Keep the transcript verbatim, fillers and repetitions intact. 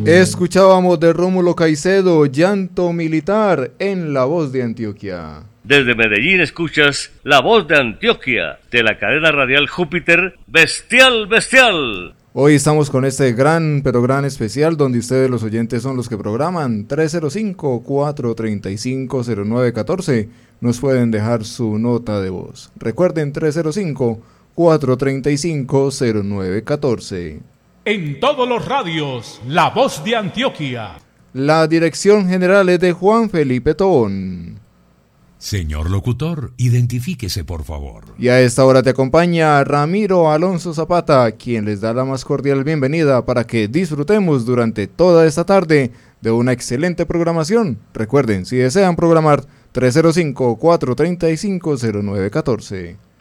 Escuchábamos de Rómulo Caicedo, Llanto Militar, en La Voz de Antioquia. Desde Medellín escuchas La Voz de Antioquia, de la cadena radial Júpiter, Bestial Bestial. Hoy estamos con este gran, pero gran especial, donde ustedes los oyentes son los que programan. Tres cero cinco, cuatro tres cinco, cero nueve uno cuatro. Nos pueden dejar su nota de voz. Recuerden, tres cero cinco, cuatro tres cinco, cero nueve uno cuatro. En todos los radios, La Voz de Antioquia. La dirección general es de Juan Felipe Tobón. Señor locutor, identifíquese por favor. Y a esta hora te acompaña Ramiro Alonso Zapata, quien les da la más cordial bienvenida para que disfrutemos durante toda esta tarde de una excelente programación. Recuerden, si desean programar, tres cero cinco, cuatro tres cinco, cero nueve uno cuatro.